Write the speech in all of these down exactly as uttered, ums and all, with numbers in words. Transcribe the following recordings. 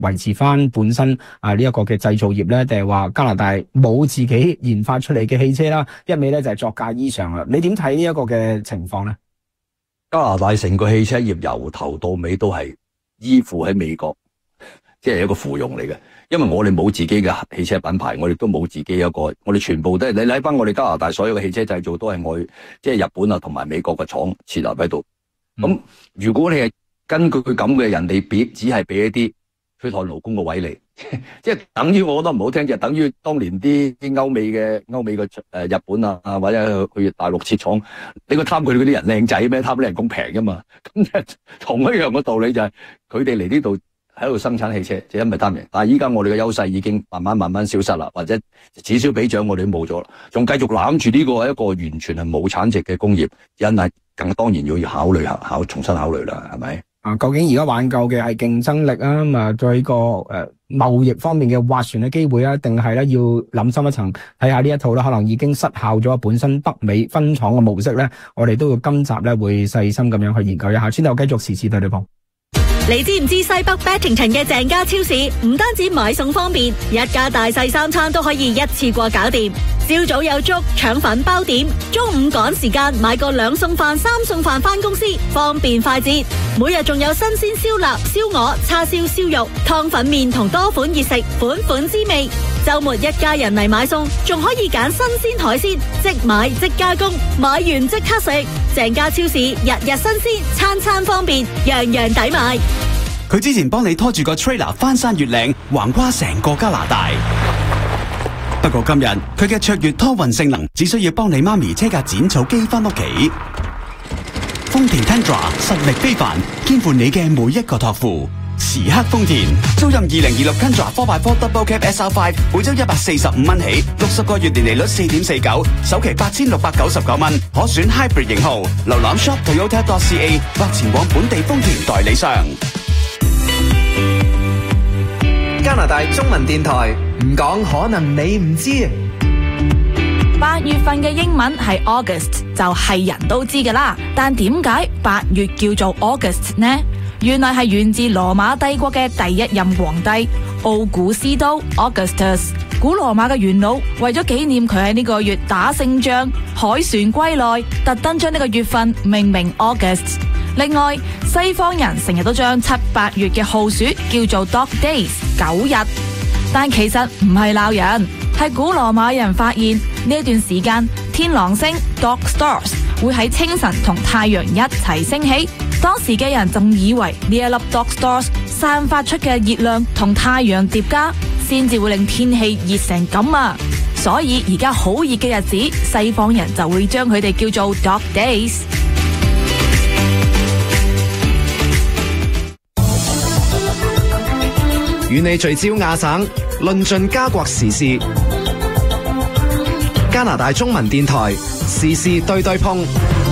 維持翻本身啊呢一個嘅製造業咧，定係話加拿大冇自己研發出嚟嘅汽車啦，一味咧就係作價衣裳啦？你點睇呢一個嘅情況咧？ 加拿大成個汽車業由頭到尾都係依附喺美國，即係一個附庸嚟嘅。因為我哋冇自己嘅汽車品牌，我哋都冇自己一個，我哋全部都係你睇翻我哋加拿大所有嘅汽車製造都係外，即係日本啊同埋美國嘅廠設立喺度。咁、嗯、如果你係根據佢咁嘅人哋俾，只係俾一啲推託勞工嘅位嚟，即係等於我覺得唔好聽，就等於當年啲啲歐美嘅歐美嘅誒日本啊，或者去去大陸設廠，你個貪佢哋嗰啲人靚仔咩？貪啲人工平㗎嘛？咁同一樣嘅道理就係佢哋嚟呢度喺度生產汽車，就因為貪平。但係依家我哋嘅優勢已經慢慢慢慢消失啦，或者此消彼長，我哋都冇咗啦，仲繼續攬住呢個一個完全係冇產值嘅工業，因係更當然要要考慮下考重新考慮啦，係咪？ 啊，究竟而家挽救嘅係競爭力啊，咁啊，對個誒貿易方面嘅斡旋嘅機會啊，定係咧要諗深一層，睇下呢一套咧，可能已經失效咗本身北美分廠嘅模式咧，我哋都要今集咧會細心咁樣去研究一下。先頭繼續時事對對碰。 你知唔知西北 Beddington 嘅鄭家超市唔單止買餸方便，一家大細三餐都可以一次過搞掂。朝早有粥、腸粉包點，中午趕時間買個兩餸飯、三餸飯返公司，方便快捷。每日仲有新鮮燒臘、燒鵝、叉燒、燒肉、湯粉麵同多款熱食，款款滋味。周末一家人嚟買餸，仲可以揀新鮮海鮮，即買即加工，買完即刻食。鄭家超市日日新鮮，餐餐方便，樣樣抵買。 佢之前幫你拖住個 trailer 翻山越嶺，橫跨成個加拿大。不過今日佢嘅卓越拖運性能，只需要幫你媽咪車架剪草機翻屋企。豐田 Tundra 實力非凡，肩負你嘅每一個託付。時刻豐田，租任二零二六 Tundra four by four Double Cab S R five， 每周一百四十五蚊起，六十個月年利率四點四九，首期八千六百九十九蚊，可選 Hybrid 型號。瀏覽 shop toyota dot c a 或前往本地豐田代理商。 加拿大中文電台，唔講可能你唔知。 八月份嘅英文係 August， 就係人都知㗎啦。但點解八月叫做 August 呢？原來係源自羅馬帝國嘅第一任皇帝奧古斯都 Augustus。古羅馬嘅元老為咗紀念佢喺呢個月打勝仗、凱旋歸來，特登將呢個月份命名 August。另外，西方人成日都將七八月嘅酷暑叫做 Dog Days 九日，但其實唔係鬧人，係古羅馬人發現呢一段時間天狼星 Dog Stars 會喺清晨同太陽一齊升起。當時嘅人仲以為呢一粒 Dog Stars 散發出嘅熱量同太陽疊加，先至會令天氣熱成咁啊！所以而家好熱嘅日子，西方人就會將佢哋叫做 Dog Days。 與你聚焦亞省，論盡加國時事。加拿大中文電台時事對對碰。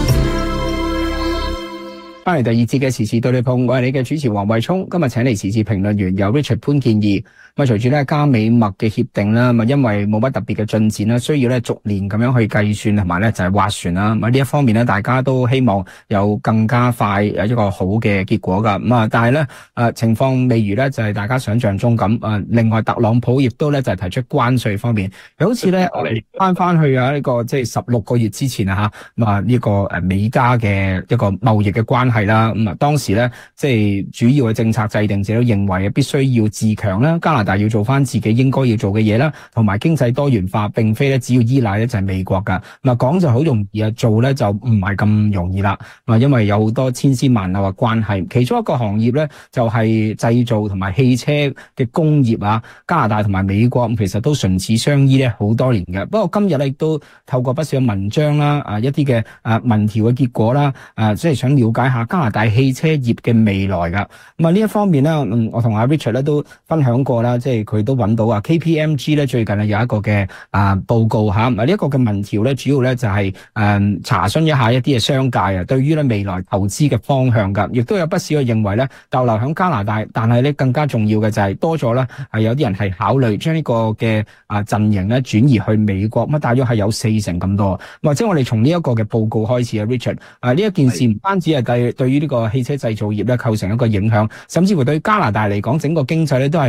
翻嚟第二節嘅時事對對碰，我係你嘅主持黃慧聰。今日請嚟時事評論員有 Richard 潘建義。咁啊，隨住咧加美墨嘅協定啦，咁啊因為冇乜特別嘅進展啦，需要咧逐年咁樣去計算，同埋咧就係斡旋啦。咁啊呢一方面咧，大家都希望有更加快有一個好嘅結果噶。咁啊，但係咧誒情況未如咧，就係大家想象中咁。誒，另外特朗普亦都咧就係提出關稅方面，好似咧我哋翻翻去啊呢個即係十六個月之前啊吓，咁啊呢個誒美加嘅一個貿易嘅關係啦。咁啊當時咧即係主要嘅政策制定者都認為必須要自強啦，加拿大要做翻自己應該要做嘅嘢啦，同埋經濟多元化，並非咧只要依賴咧就係美國噶。咁啊講就好容易啊，做咧就唔係咁容易啦。咁啊因為有好多千絲萬縷嘅關係，其中一個行業咧就係製造同埋汽車嘅工業啊。加拿大同埋美國其實都唇齒相依咧好多年嘅。不過今日咧亦都透過不少嘅文章啦，啊一啲嘅啊民調嘅結果啦，啊即係想了解下加拿大汽車業嘅未來噶。咁啊呢一方面咧，嗯我同阿 Richard 咧都分享過啦，即係佢都揾到啊 K P M G 咧最近啊有一個嘅啊報告吓，啊呢一個嘅民調咧主要咧就係誒查詢一下一啲嘅商界啊對於咧未來投資嘅方向噶，亦都有不少嘅認為咧逗留喺加拿大，但係咧更加重要嘅就係多咗咧係有啲人係考慮將呢個嘅啊陣營咧轉移去美國，咁大約係有四成咁多。或者我哋從呢一個嘅報告開始啊 Richard 啊呢一件事唔單止係對於呢個汽車製造業咧構成一個影響，甚至乎對加拿大嚟講整個經濟咧都係